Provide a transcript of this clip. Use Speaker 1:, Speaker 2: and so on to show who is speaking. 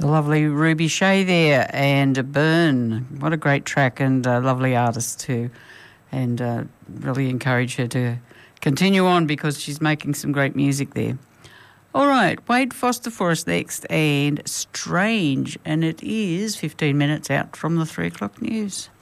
Speaker 1: The lovely Ruby Shea there, and Burn. What a great track, and a lovely artist too. And really encourage her to continue on because she's making some great music there. All right, Wade Foster for us next, and Strange, and it is 15 minutes out from the 3 o'clock news.